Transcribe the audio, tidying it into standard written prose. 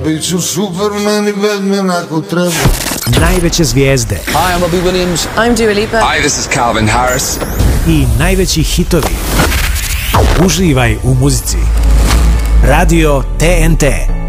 Biću Superman i Batman ako treba. Najveće zvijezde. Hi, I'm Robbie Williams. I'm Dua Lipa. Hi, this is Calvin Harris. I najveći hitovi. Uživaj u muzici. Radio TNT.